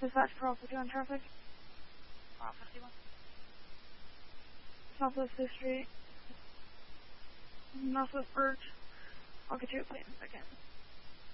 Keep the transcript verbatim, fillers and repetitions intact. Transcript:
Dispatch for all fifty-one traffic. All fifty-one. Southwest fifth Street. Northwest Birch. I'll get you a plate in a second.